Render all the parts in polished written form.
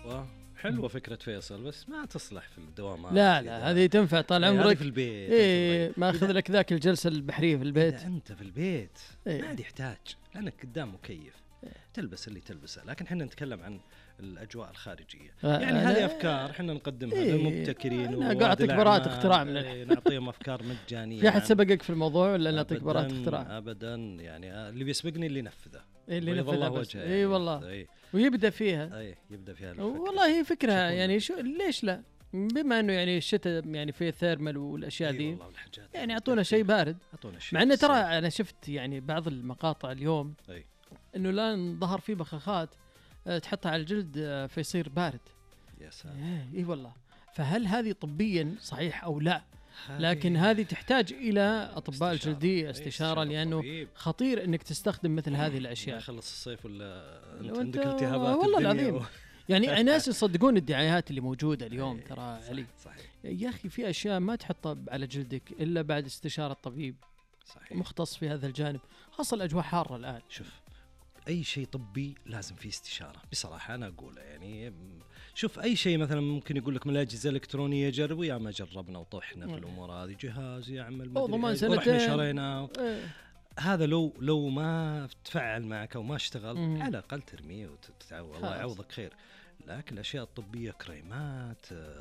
حلوة فكرة فيصل بس ما تصلح في الدوام. لا هذه تنفع طال عمرك في البيت. ما أخذ لك ذاك الجلسة البحرية في البيت. إذا أنت في البيت ما يحتاج لأنك قدام مكيف تلبس اللي تلبسه، لكن حنا نتكلم عن الأجواء الخارجية. يعني هذه أفكار حنا نقدمها للمبتكرين. أنا أعطيك براءة اختراع من نعطيهم أفكار مجانية. في أحد سبقك في الموضوع ولا نعطيك براءة اختراع؟ أبدا، يعني اللي بيسبقني اللي ينفذه. اللي ينفذها بس. والله. ويبدأ فيها. يبدأ فيها. والله هي فكرة يعني ليش لا؟ بما انه يعني الشتاء يعني فيه ثيرمال والاشياء دي، يعني اعطونا شيء بارد. مع انه ترى انا شفت يعني بعض المقاطع اليوم انه الان ظهر فيه بخاخات تحطها على الجلد فيصير بارد. يا سلام. اي والله. فهل هذه طبيا صحيح او لا؟ لكن هذه تحتاج الى اطباء الجلديه استشاره، لانه خطير انك تستخدم مثل هذه الاشياء. خلص الصيف ولا انت عندك التهابات والله العظيم. يعني الناس يصدقون الدعايات اللي موجودة اليوم ترى علي. صحيح. يا أخي في أشياء ما تحطها على جلدك إلا بعد استشارة طبيب مختص في هذا الجانب، خاصة الأجواء حارة الآن. شوف أي شيء طبي لازم فيه استشارة بصراحة، أنا أقوله. يعني شوف أي شيء مثلا ممكن يقول لك من الأجهزة الإلكترونية جربوا، يا ما جربنا وطحنا في الأمور هذه. جهاز يعمل ضمان سنتين شرينا هذا لو ما تفعل معك أو ما اشتغل على الأقل ترميه وتتعوض، الله يعوضك خير. لكن الأشياء الطبية كريمات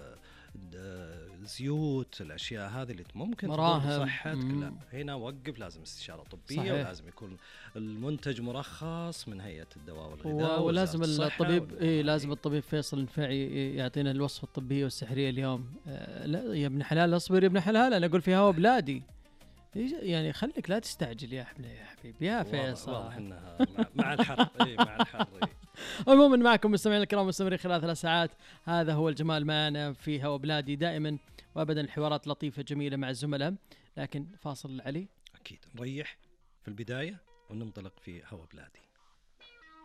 زيوت الأشياء هذه اللي ممكن تضر صحتك لا، هنا وقف. لازم استشارة طبية صحيح. ولازم يكون المنتج مرخص من هيئة الدواء والغذاء ولازم الطبيب لازم الطبيب فيصل النفعي يعطينا الوصفة الطبية والسحرية اليوم. لا يا ابن حلال اصبر يا ابن حلال، أنا أقول في هوا بلادي. يعني خليك لا تستعجل يا حبيبي يا فيصل. والله إنها مع الحر. مع الحر. عموما معكم مستمعين الكرام مستمرين خلال 3 ساعات. هذا هو الجمال معنا في هوا بلادي، دائما وابدا الحوارات لطيفة جميلة مع الزملاء. لكن فاصل علي، أكيد نريح في البداية وننطلق في هوا بلادي.